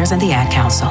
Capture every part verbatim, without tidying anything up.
and the Ad Council.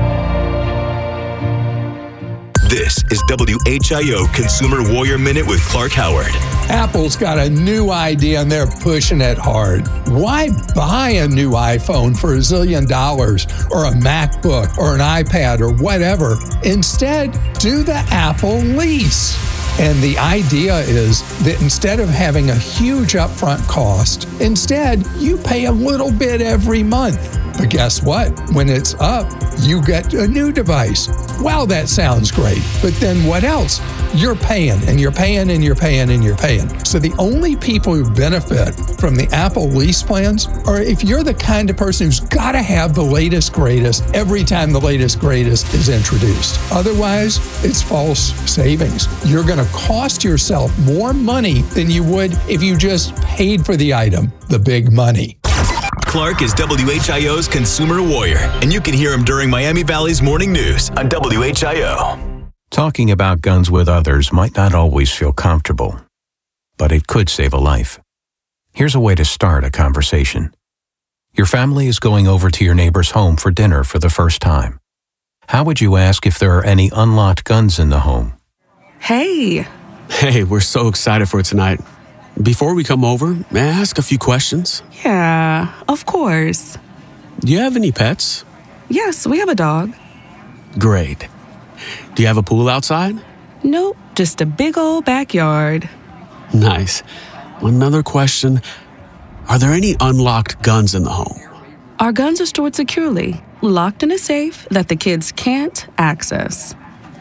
This is W H I O Consumer Warrior Minute with Clark Howard. Apple's got a new idea and they're pushing it hard. Why buy a new iPhone for a zillion dollars or a MacBook or an iPad or whatever? Instead, do the Apple lease. And the idea is that instead of having a huge upfront cost, instead you pay a little bit every month. But guess what? When it's up, you get a new device. Wow, that sounds great. But then what else? You're paying and you're paying and you're paying and you're paying. So the only people who benefit from the Apple lease plans are if you're the kind of person who's got to have the latest greatest every time the latest greatest is introduced. Otherwise, it's false savings. You're going to cost yourself more money than you would if you just paid for the item, the big money. Clark is W H I O's Consumer Warrior, and you can hear him during Miami Valley's Morning News on W H I O. Talking about guns with others might not always feel comfortable, but it could save a life. Here's a way to start a conversation. Your family is going over to your neighbor's home for dinner for the first time. How would you ask if there are any unlocked guns in the home? Hey. Hey, we're so excited for tonight. Before we come over, may I ask a few questions? Yeah, of course. Do you have any pets? Yes, we have a dog. Great. Do you have a pool outside? Nope, just a big old backyard. Nice. Another question. Are there any unlocked guns in the home? Our guns are stored securely, locked in a safe that the kids can't access.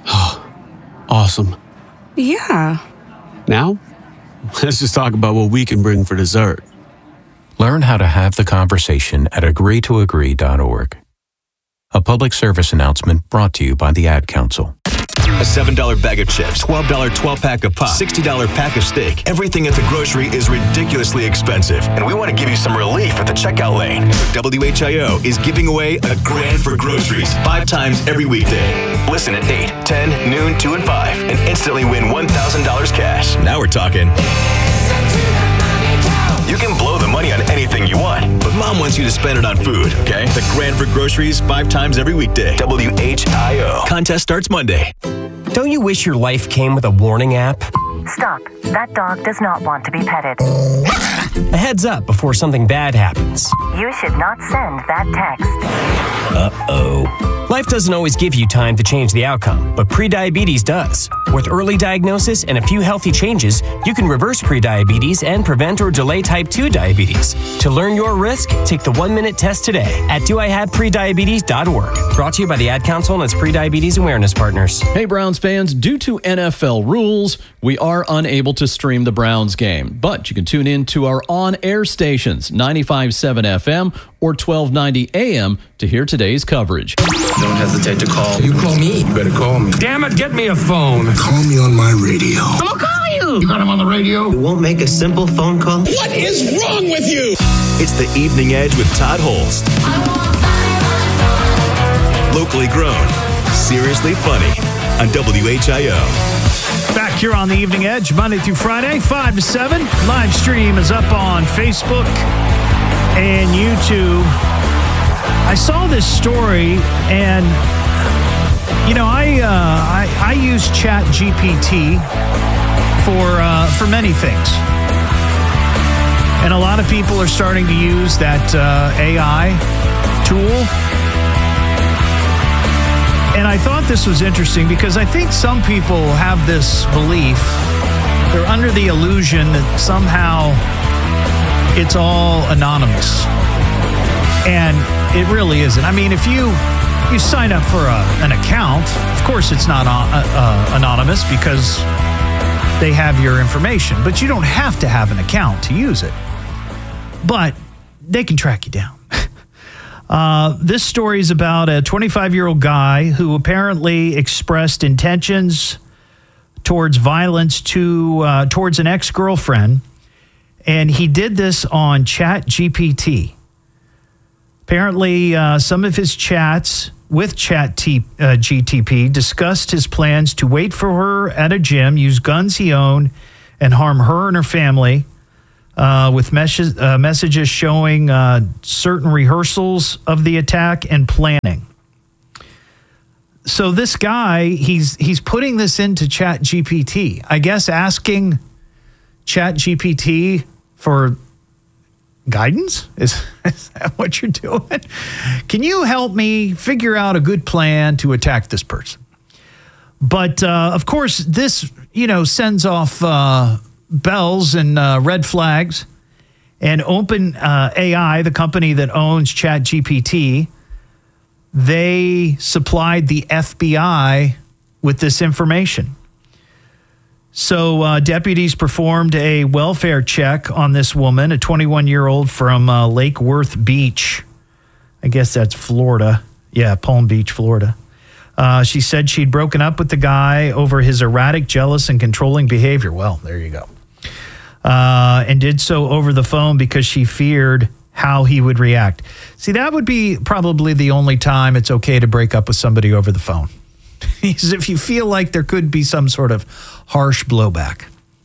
Awesome. Yeah. Now, let's just talk about what we can bring for dessert. Learn how to have the conversation at agree to agree dot org. A public service announcement brought to you by the Ad Council. A seven dollar bag of chips, twelve dollar twelve-pack of pop, sixty dollar pack of steak. Everything at the grocery is ridiculously expensive, and we want to give you some relief at the checkout lane. W H I O is giving away a grand for groceries five times every weekday. Listen at eight, ten, noon, two, and five, and instantly win one thousand dollars cash. Now we're talking. You can blow the money on anything you want, but Mom wants you to spend it on food, okay? The grand for groceries five times every weekday. W H I O. Contest starts Monday. Don't you wish your life came with a warning app? Stop. That dog does not want to be petted. A heads up before something bad happens. You should not send that text. Uh-oh. Life doesn't always give you time to change the outcome, but prediabetes does. With early diagnosis and a few healthy changes, you can reverse prediabetes and prevent or delay type two diabetes. To learn your risk, take the one-minute test today at do I have prediabetes dot org. Brought to you by the Ad Council and its prediabetes awareness partners. Hey, Browns fans, due to N F L rules, we are unable to stream the Browns game, but you can tune in to our on-air stations, ninety-five point seven F M or twelve ninety A M to hear today's coverage. Don't hesitate to call. You call me? You better call me. Damn it, get me a phone. Call me on my radio. I'm gonna call you. You got him on the radio? You won't make a simple phone call? What is wrong with you? It's the Evening Edge with Todd Holst. Locally grown, seriously funny on W H I O. Back here on the Evening Edge, Monday through Friday, five to seven. Live stream is up on Facebook and YouTube. I saw this story, and, you know, I uh, I, I use Chat G P T for uh, for many things. And a lot of people are starting to use that uh, A I tool. And I thought this was interesting because I think some people have this belief. They're under the illusion that somehow it's all anonymous. And it really isn't. I mean, if you you sign up for a, an account, of course it's not uh, uh, anonymous because they have your information. But you don't have to have an account to use it. But they can track you down. Uh, this story is about a twenty-five-year-old guy who apparently expressed intentions towards violence to uh, towards an ex-girlfriend, and he did this on Chat G P T. Apparently, uh, some of his chats with Chat T, uh, G T P discussed his plans to wait for her at a gym, use guns he owned, and harm her and her family. uh, with mes- uh, messages showing uh, certain rehearsals of the attack and planning. So this guy, he's he's putting this into ChatGPT. I guess asking ChatGPT for guidance? Is, is that what you're doing? Can you help me figure out a good plan to attack this person? But, uh, of course, this, you know, sends off uh, bells and uh, red flags. And Open uh, A I, the company that owns ChatGPT, they supplied the F B I with this information. So uh, deputies performed a welfare check on this woman, a twenty-one-year-old from uh, Lake Worth Beach. I guess that's Florida. Yeah, Palm Beach, Florida. Uh, she said she'd broken up with the guy over his erratic, jealous, and controlling behavior. Well, there you go. Uh, and did so over the phone because she feared how he would react. See, that would be probably the only time it's okay to break up with somebody over the phone. Is if you feel like there could be some sort of harsh blowback.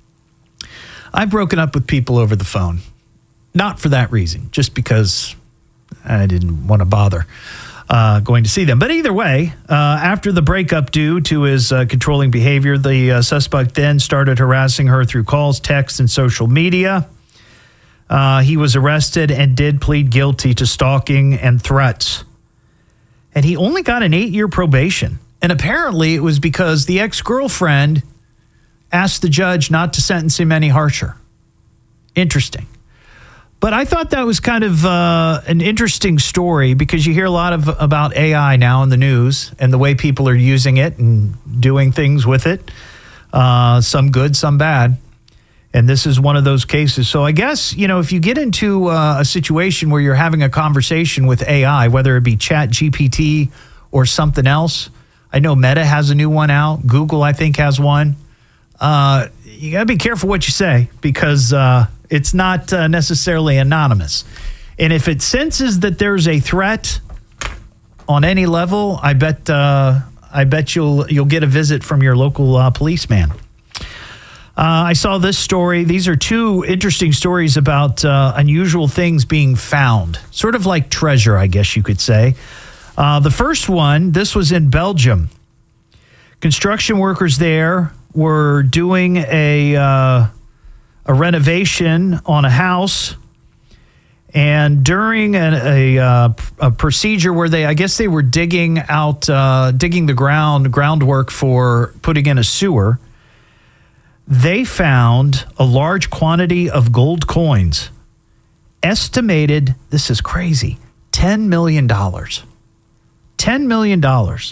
I've broken up with people over the phone. Not for that reason, just because I didn't want to bother uh, going to see them. But either way, uh, after the breakup due to his uh, controlling behavior, the uh, suspect then started harassing her through calls, texts, and social media. Uh, he was arrested and did plead guilty to stalking and threats. And he only got an eight-year probation. And apparently it was because the ex-girlfriend asked the judge not to sentence him any harsher. Interesting. But I thought that was kind of uh, an interesting story because you hear a lot of about A I now in the news and the way people are using it and doing things with it. Uh, some good, some bad. And this is one of those cases. So I guess, you know, if you get into uh, a situation where you're having a conversation with A I, whether it be ChatGPT or something else, I know Meta has a new one out. Google, I think, has one. Uh, you got to be careful what you say because uh, it's not uh, necessarily anonymous. And if it senses that there's a threat on any level, I bet uh, I bet you'll you'll get a visit from your local uh, policeman. Uh, I saw this story. These are two interesting stories about uh, unusual things being found, sort of like treasure, I guess you could say. Uh, the first one, this was in Belgium. Construction workers there were doing a uh, a renovation on a house, and during a, a, uh, a procedure where they, I guess they were digging out, uh, digging the ground groundwork for putting in a sewer. They found a large quantity of gold coins, estimated, this is crazy, ten million dollars. ten million dollars.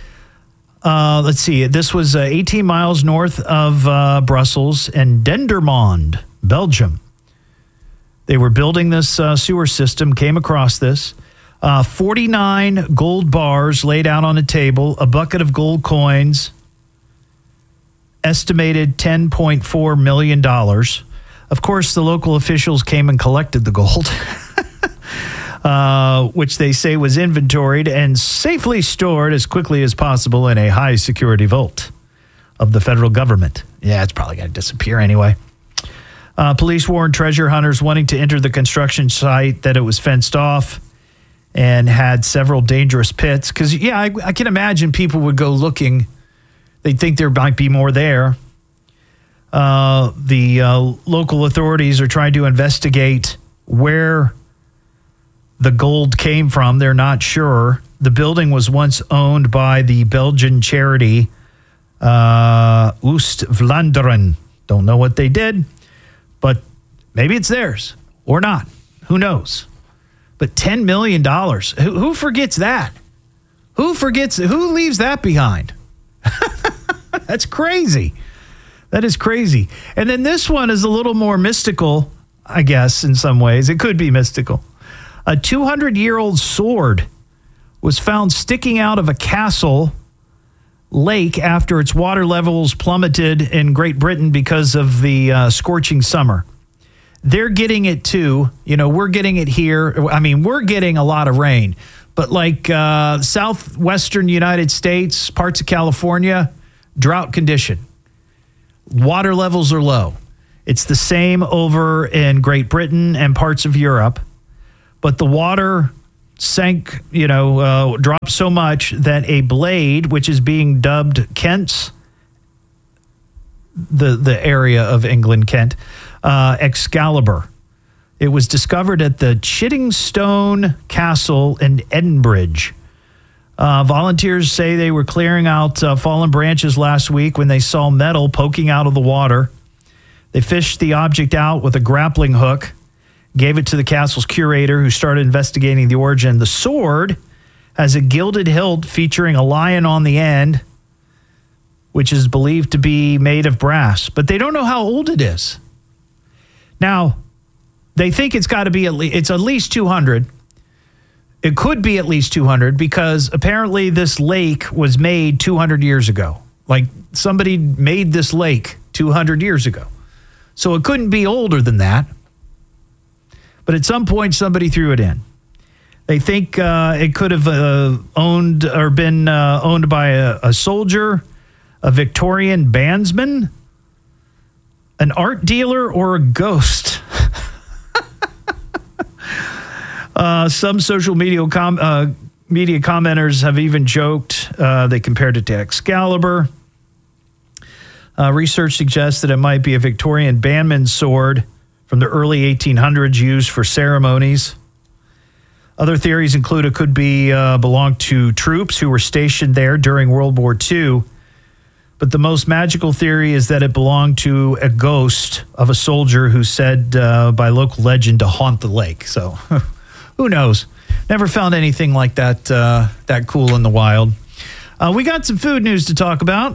Uh, let's see, this was uh, eighteen miles north of uh, Brussels and Dendermonde, Belgium. They were building this uh, sewer system, came across this. Uh, forty-nine gold bars laid out on a table, a bucket of gold coins, estimated ten point four million dollars. Of course, the local officials came and collected the gold, uh, which they say was inventoried and safely stored as quickly as possible in a high-security vault of the federal government. Yeah, it's probably going to disappear anyway. Uh, police warned treasure hunters wanting to enter the construction site that it was fenced off and had several dangerous pits. Because, yeah, I, I can imagine people would go looking. They'd think there might be more there. Uh, the uh, local authorities are trying to investigate where the gold came from. They're not sure. The building was once owned by the Belgian charity uh, Oost-Vlaanderen. Don't know what they did, but maybe it's theirs or not. Who knows? But ten million dollars. Who, who forgets that? Who forgets? Who leaves that behind? That's crazy. That is crazy. And then this one is a little more mystical, I guess, in some ways. It could be mystical. A two hundred year old sword was found sticking out of a castle lake after its water levels plummeted in Great Britain because of the uh, scorching summer. They're getting it too. You know, we're getting it here. I mean, we're getting a lot of rain. But like uh, southwestern United States, parts of California, drought condition. Water levels are low. It's the same over in Great Britain and parts of Europe, but the water sank, you know, uh, dropped so much that a blade, which is being dubbed Kent's, the, the area of England, Kent, uh, Excalibur. It was discovered at the Chiddingstone Castle in Edinburgh. Uh, volunteers say they were clearing out uh, fallen branches last week when they saw metal poking out of the water. They fished the object out with a grappling hook, gave it to the castle's curator, who started investigating the origin. The sword has a gilded hilt featuring a lion on the end, which is believed to be made of brass, but they don't know how old it is. Now, they think it's got to be at least, it's at least two hundred. It could be at least two hundred because apparently this lake was made two hundred years ago. Like somebody made this lake two hundred years ago. So it couldn't be older than that. But at some point, somebody threw it in. They think uh, it could have uh, owned or been uh, owned by a, a soldier, a Victorian bandsman, an art dealer, or a ghost. uh, some social media com- uh, media commenters have even joked uh, they compared it to Excalibur. Uh, research suggests that it might be a Victorian bandman's sword from the early eighteen hundreds used for ceremonies. Other theories include it could be uh, belonged to troops who were stationed there during World War Two. But the most magical theory is that it belonged to a ghost of a soldier who's said uh, by local legend to haunt the lake. So who knows? Never found anything like that uh, that cool in the wild. Uh, we got some food news to talk about.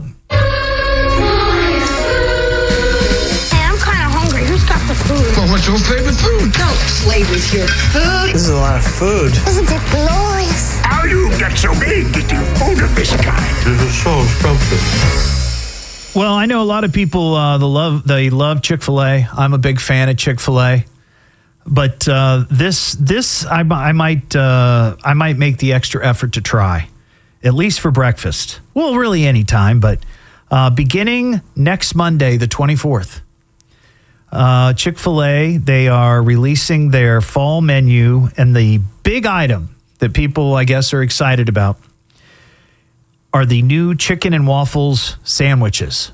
Food. Well, what's your favorite food? Don't play with your food. This is a lot of food. Isn't it glorious? How you get so big getting food of this kind? This is so expensive. Well, I know a lot of people uh, the love they love Chick-fil-A. I'm a big fan of Chick-fil-A, but uh, this this I, I might uh, I might make the extra effort to try, at least for breakfast. Well, really any time, but uh, beginning next Monday, the twenty-fourth. Uh, Chick-fil-A, they are releasing their fall menu, and the big item that people, I guess, are excited about are the new chicken and waffles sandwiches.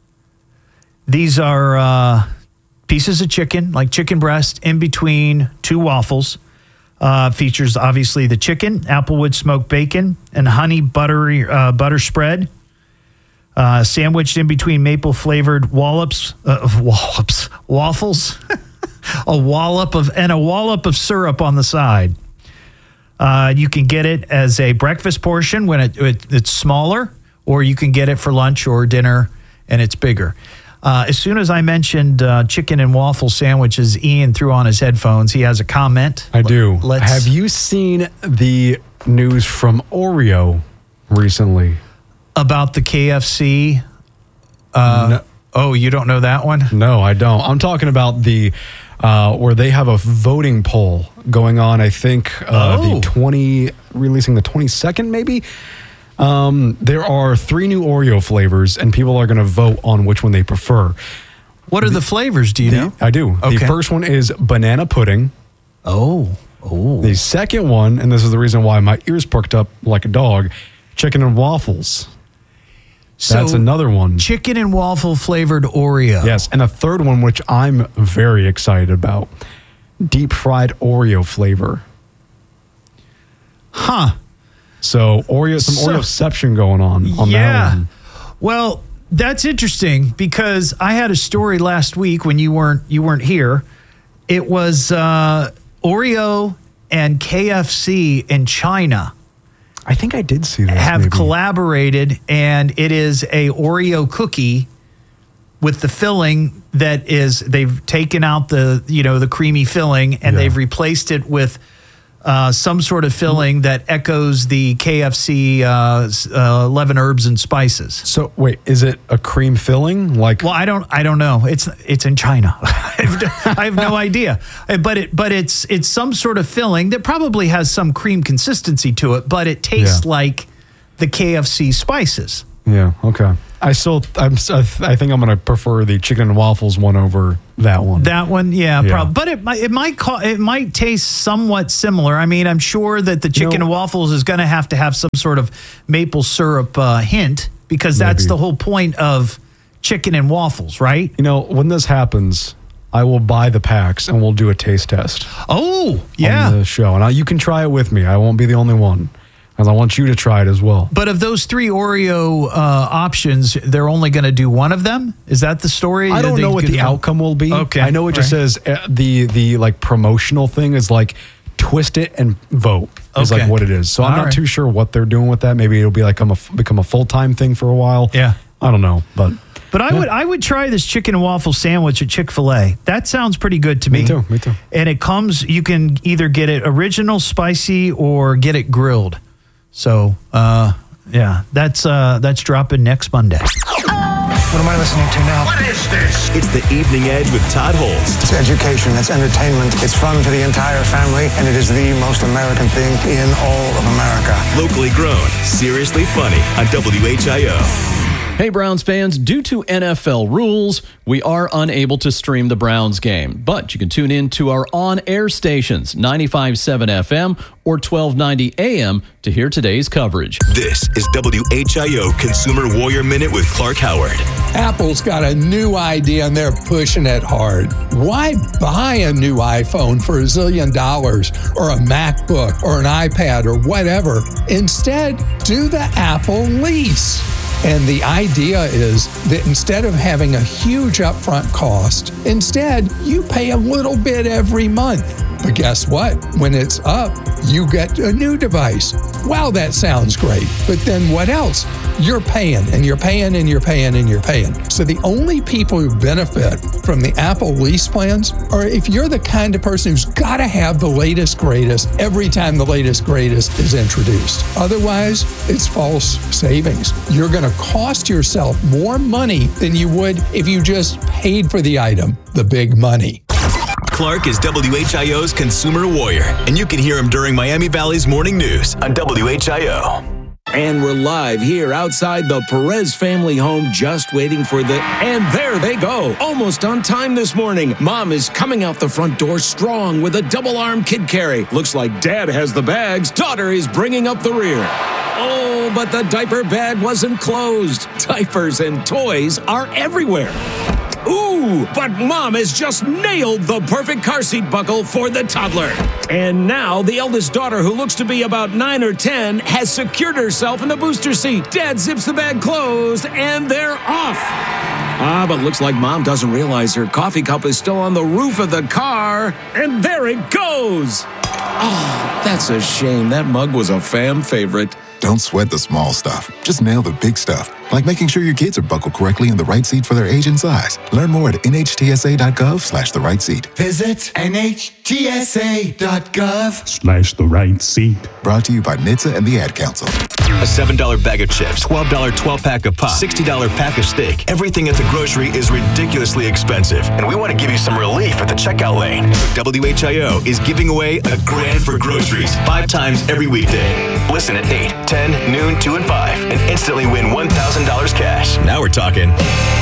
These are uh, pieces of chicken, like chicken breast, in between two waffles. Uh, features, obviously, the chicken, applewood smoked bacon, and honey buttery uh, butter spread. Uh, sandwiched in between maple-flavored wallops, uh, wallops, waffles, a wallop of, and a wallop of syrup on the side. Uh, you can get it as a breakfast portion when it, it, it's smaller, or you can get it for lunch or dinner, and it's bigger. Uh, as soon as I mentioned uh, chicken and waffle sandwiches, Ian threw on his headphones. He has a comment. I do. Let's, Have you seen the news from Oreo recently? About the K F C? Uh, no. Oh, you don't know that one? No, I don't. I'm talking about the uh, where they have a voting poll going on. I think uh, oh. the twenty releasing the twenty-second, maybe. Um, there are three new Oreo flavors, and people are going to vote on which one they prefer. What are the, the flavors? Do you the, know? I do. Okay. The first one is banana pudding. Oh, oh. The second one, and this is the reason why my ears perked up like a dog, chicken and waffles. So that's another one. Chicken and waffle flavored Oreo. Yes, and a third one, which I'm very excited about, deep fried Oreo flavor. Huh. So Oreo, some So- Oreoception going on on yeah. that one. Well, that's interesting because I had a story last week when you weren't you weren't here. It was uh, Oreo and K F C in China. I think I did see that. Have maybe. collaborated, and it is a Oreo cookie with the filling that is they've taken out the you know the creamy filling and Yeah. they've replaced it with uh, some sort of filling that echoes the K F C uh, uh, eleven herbs and spices. So wait, is it a cream filling? Like, Well, I don't I don't know. It's it's in China. I have no idea. But it but it's it's some sort of filling that probably has some cream consistency to it, but it tastes Yeah. like the K F C spices. yeah, okay. I still, I'm, I think I'm going to prefer the chicken and waffles one over that one. That one, yeah, Yeah. probably. But it might, it might, call, it might taste somewhat similar. I mean, I'm sure that the chicken You know- and waffles is going to have to have some sort of maple syrup uh, hint because that's Maybe. the whole point of chicken and waffles, right? You know, when this happens, I will buy the packs and we'll do a taste test. Oh, yeah. On the show. And I, you can try it with me. I won't be the only one. And I want you to try it as well. But of those three Oreo uh, options, they're only going to do one of them? Is that the story? I don't They know what could- the outcome will be. Okay. I know it just Right. says uh, the the like promotional thing is like twist it and vote is Okay. like what it is. So I'm All not right. too sure what they're doing with that. Maybe it'll be like become a become a full time thing for a while. Yeah. I don't know, but But I Yeah. would I would try this chicken and waffle sandwich at Chick-fil-A. That sounds pretty good to me. Me too, me too. And it comes, you can either get it original, spicy, or get it grilled. So, uh, yeah, that's uh, that's dropping next Monday. What am I listening to now? What is this? It's the Evening Edge with Todd Holst. It's education, it's entertainment, it's fun for the entire family, and it is the most American thing in all of America. Locally grown, seriously funny on W H I O. Hey, Browns fans, due to N F L rules, we are unable to stream the Browns game, but you can tune in to our on-air stations, ninety-five point seven F M or twelve ninety A M to hear today's coverage. This is W H I O Consumer Warrior Minute with Clark Howard. Apple's got a new idea and they're pushing it hard. Why buy a new iPhone for a zillion dollars or a MacBook or an iPad or whatever? Instead, do the Apple lease. And the idea is that instead of having a huge upfront cost, instead you pay a little bit every month. But guess what? When it's up, you get a new device. Wow, that sounds great. But then what else? You're paying and you're paying and you're paying and you're paying. So the only people who benefit from the Apple lease plans are if you're the kind of person who's got to have the latest greatest every time the latest greatest is introduced. Otherwise, it's false savings. You're going to cost yourself more money than you would if you just paid for the item, the big money. Clark is W H I O's Consumer Warrior, and you can hear him during Miami Valley's Morning News on W H I O. And we're live here outside the Perez family home, just waiting for the... And there they go. Almost on time this morning. Mom is coming out the front door strong with a double-arm kid carry. Looks like Dad has the bags. Daughter is bringing up the rear. Oh, but the diaper bag wasn't closed. Diapers and toys are everywhere. Ooh, but Mom has just nailed the perfect car seat buckle for the toddler. And now the eldest daughter, who looks to be about nine or ten, has secured herself in the booster seat. Dad zips the bag closed, and they're off. Ah, but looks like Mom doesn't realize her coffee cup is still on the roof of the car. And there it goes. Oh, that's a shame. That mug was a fam favorite. Don't sweat the small stuff. Just nail the big stuff, like making sure your kids are buckled correctly in the right seat for their age and size. Learn more at nhtsa.gov slash the right seat. Visit nhtsa.gov Slash the right seat. Brought to you by N H T S A and the Ad Council. A seven dollar bag of chips, twelve dollar twelve-pack of pop, sixty dollar pack of steak. Everything at the grocery is ridiculously expensive, and we want to give you some relief at the checkout lane. W H I O is giving away a grand for groceries five times every weekday. Listen at eight, ten, noon, two, and five, and instantly win one thousand dollars cash. Now we're talking.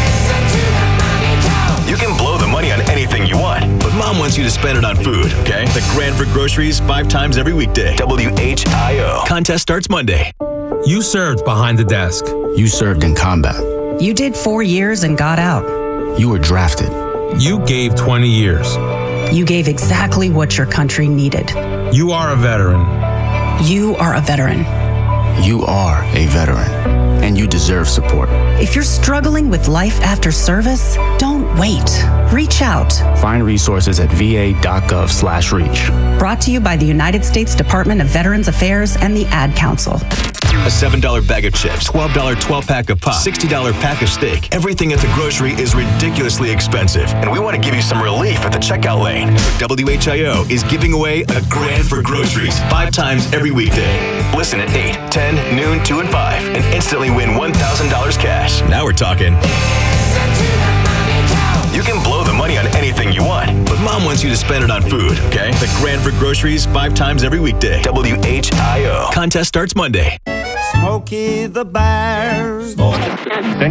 You can blow the money on anything you want, but Mom wants you to spend it on food, okay? The grand for groceries five times every weekday. W H I O. Contest starts Monday. You served behind the desk. You served in combat. You did four years and got out. You were drafted. You gave twenty years. You gave exactly what your country needed. You are a veteran. You are a veteran. You are a veteran. And you deserve support. If you're struggling with life after service, don't wait. Reach out. Find resources at va.gov slash reach. Brought to you by the United States Department of Veterans Affairs and the Ad Council. A seven dollar bag of chips, twelve dollar twelve-pack of pop, sixty dollar pack of steak. Everything at the grocery is ridiculously expensive, and we want to give you some relief at the checkout lane. W H I O is giving away a grand for groceries five times every weekday. Listen at eight, ten, noon, two, and five, and instantly win one thousand dollars cash. Now we're talking. You can blow the money on anything you want, but Mom wants you to spend it on food, okay? The grand for groceries five times every weekday. W H I O. Contest starts Monday. Smokey the Bear.